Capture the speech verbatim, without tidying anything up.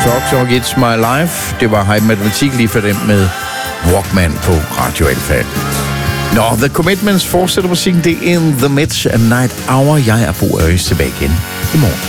Talk Talk It's My Life. Det var Hype Matematik lige for dem med Walkman på Radio Alfa. Nå, The Commitments fortsætter musikken. Det er In The Midst of Night Hour. Jeg er Bo Øjes tilbage igen i morgen.